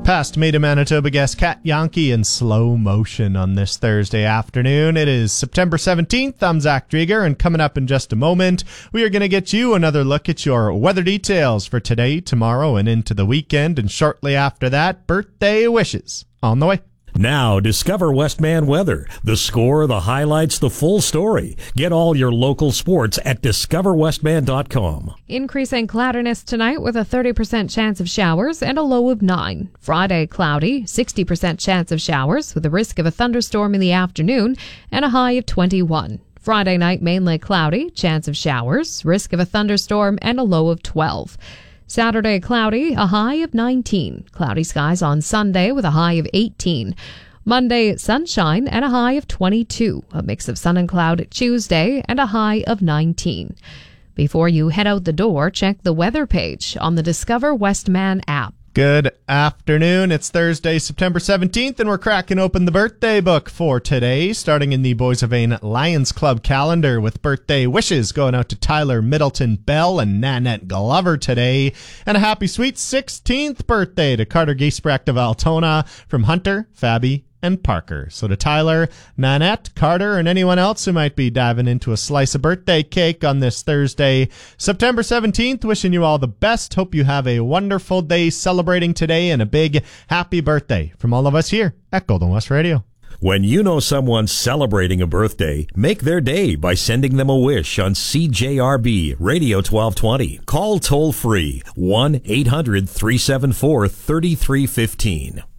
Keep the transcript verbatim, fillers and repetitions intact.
past Maida, Manitoba guest Kat Yankee in slow motion on this Thursday afternoon. It is September seventeenth. I'm Zach Drieger, and coming up in just a moment, we are going to get you another look at your weather details for today, tomorrow, and into the weekend. And shortly after that, birthday wishes on the way. Now, discover Westman Weather. The score, the highlights, the full story. Get all your local sports at discover westman dot com. Increasing cloudiness tonight with a thirty percent chance of showers and a low of nine. Friday, cloudy, sixty percent chance of showers with a risk of a thunderstorm in the afternoon and a high of twenty-one. Friday night, mainly cloudy, chance of showers, risk of a thunderstorm and a low of twelve. Saturday, cloudy, a high of nineteen. Cloudy skies on Sunday with a high of eighteen. Monday, sunshine and a high of twenty-two. A mix of sun and cloud Tuesday and a high of nineteen. Before you head out the door, check the weather page on the Discover Westman app. Good afternoon. It's Thursday, September seventeenth, and we're cracking open the birthday book for today, starting in the Boissevain Lions Club calendar with birthday wishes going out to Tyler Middleton Bell and Nanette Glover today. And a happy sweet sixteenth birthday to Carter Giesbrecht of Altona from Hunter, Fabi, and Parker. So to Tyler, Nanette, Carter, and anyone else who might be diving into a slice of birthday cake on this Thursday, September seventeenth, wishing you all the best. Hope you have a wonderful day celebrating today, and a big happy birthday from all of us here at Golden West Radio. When you know someone's celebrating a birthday, make their day by sending them a wish on C J R B Radio twelve twenty. Call toll free one eight hundred three seven four three three one five.